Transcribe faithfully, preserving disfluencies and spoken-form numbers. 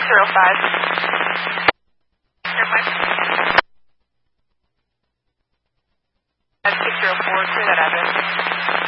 zero five. Zero five. Five six zero four. Clear that address.